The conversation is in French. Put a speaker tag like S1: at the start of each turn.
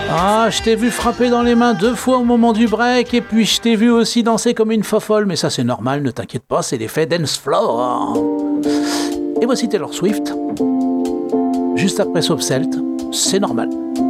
S1: Ah, je t'ai vu frapper dans les mains 2 fois au moment du break, et puis je t'ai vu aussi danser comme une fofolle, mais ça c'est normal, ne t'inquiète pas, c'est l'effet dance floor. Et voici Taylor Swift, juste après Soap Celt, c'est normal.